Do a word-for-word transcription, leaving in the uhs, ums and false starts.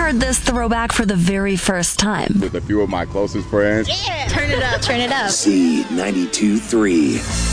heard this throwback for the very first time? With a few of my closest friends. Yeah. Turn it up. Turn it up. C ninety-two point three.